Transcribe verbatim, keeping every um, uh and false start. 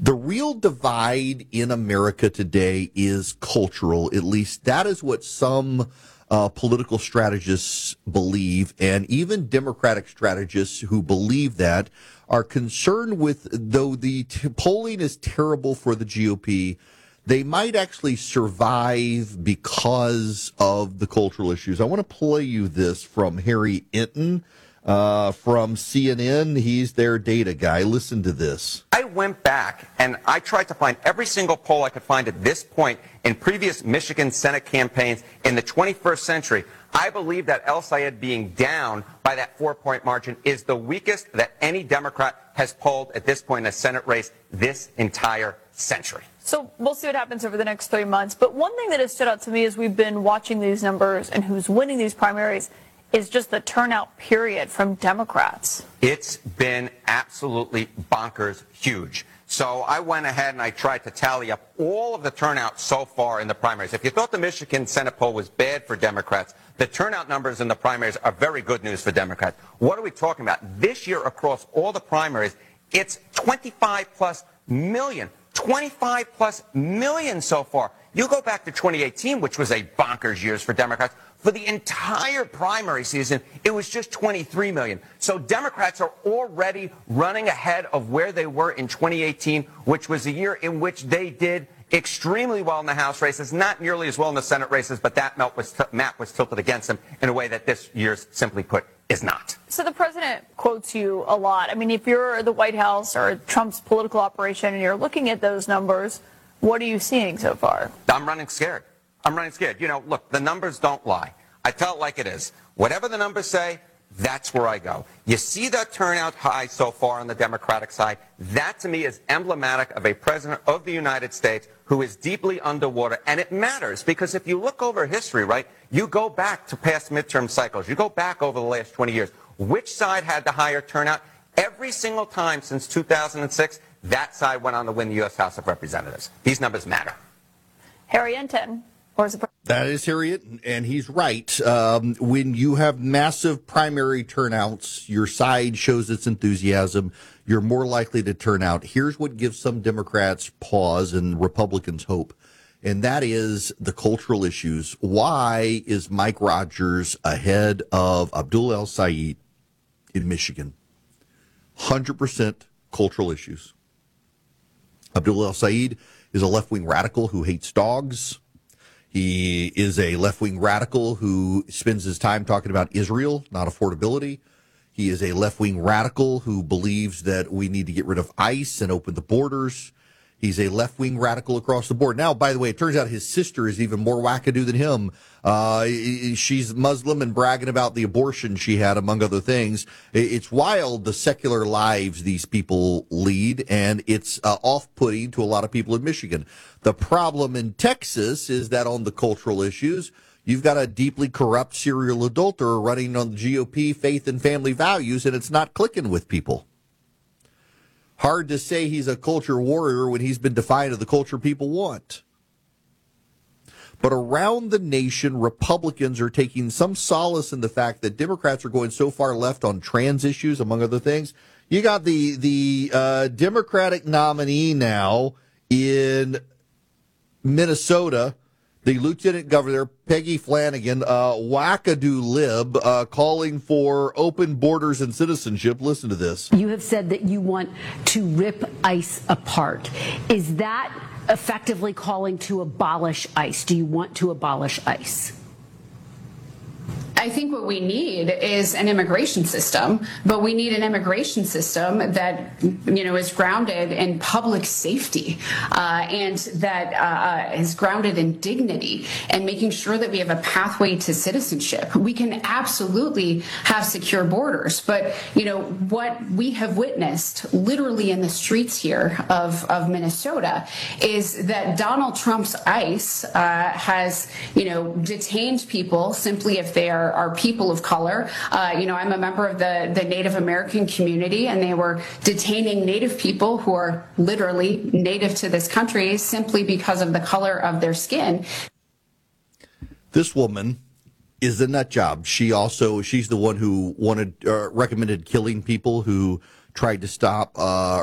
The real divide in America today is cultural. At least that is what some uh, political strategists believe, and even Democratic strategists who believe that are concerned with, though the t- polling is terrible for the G O P, they might actually survive because of the cultural issues. I want to play you this from Harry Enton uh, from C N N. He's their data guy. Listen to this. I went back and I tried to find every single poll I could find at this point in previous Michigan Senate campaigns in the twenty-first century. I believe that El Sayed being down by that four-point margin is the weakest that any Democrat has polled at this point in a Senate race this entire century. So we'll see what happens over the next three months. But one thing that has stood out to me as we've been watching these numbers and who's winning these primaries is just the turnout period from Democrats. It's been absolutely bonkers huge. So I went ahead and I tried to tally up all of the turnout so far in the primaries. If you thought the Michigan Senate poll was bad for Democrats, the turnout numbers in the primaries are very good news for Democrats. What are we talking about? This year across all the primaries, it's twenty-five plus million. twenty-five plus million so far. You go back to twenty eighteen, which was a bonkers years for Democrats. For the entire primary season, it was just twenty-three million. So Democrats are already running ahead of where they were in twenty eighteen, which was a year in which they did extremely well in the House races, not nearly as well in the Senate races, but that map was, map was tilted against them in a way that this year's, simply put, is not. So the president quotes you a lot. I mean, if you're the White House or Trump's political operation and you're looking at those numbers, what are you seeing so far? I'm running scared. I'm running scared. You know, look, the numbers don't lie. I tell it like it is. Whatever the numbers say, that's where I go. You see that turnout high so far on the Democratic side? That, to me, is emblematic of a president of the United States who is deeply underwater. And it matters because if you look over history, right, you go back to past midterm cycles. You go back over the last twenty years. Which side had the higher turnout? Every single time since two thousand six, that side went on to win the U S House of Representatives. These numbers matter. Harry Enton. Or is it That is Harriet, and he's right. Um, when you have massive primary turnouts, your side shows its enthusiasm, you're more likely to turn out. Here's what gives some Democrats pause and Republicans hope, and that is the cultural issues. Why is Mike Rogers ahead of Abdul El Sayed in Michigan? one hundred percent cultural issues. Abdul El Sayed is a left-wing radical who hates dogs. He is a left-wing radical who spends his time talking about Israel, not affordability. He is a left-wing radical who believes that we need to get rid of ICE and open the borders. He's a left-wing radical across the board. Now, by the way, it turns out his sister is even more wackadoo than him. Uh, she's Muslim and bragging about the abortion she had, among other things. It's wild, the secular lives these people lead, and it's uh, off-putting to a lot of people in Michigan. The problem in Texas is that on the cultural issues, you've got a deeply corrupt serial adulterer running on the G O P faith and family values, and it's not clicking with people. Hard to say he's a culture warrior when he's been defiant of the culture people want. But around the nation, Republicans are taking some solace in the fact that Democrats are going so far left on trans issues, among other things. You got the the uh, Democratic nominee now in Minnesota, the Lieutenant Governor, Peggy Flanagan, uh, wackadoo lib, uh, calling for open borders and citizenship. Listen to this. You have said that you want to rip ICE apart. Is that effectively calling to abolish ICE? Do you want to abolish ICE? I think what we need is an immigration system, but we need an immigration system that, you know, is grounded in public safety uh, and that uh, is grounded in dignity and making sure that we have a pathway to citizenship. We can absolutely have secure borders, but, you know, what we have witnessed literally in the streets here of, of Minnesota is that Donald Trump's ICE uh, has, you know, detained people simply if they are are people of color. Uh, you know, I'm a member of the, the Native American community, and they were detaining Native people who are literally native to this country simply because of the color of their skin. This woman is a nut job. She also, she's the one who wanted, uh, recommended killing people who tried to stop uh,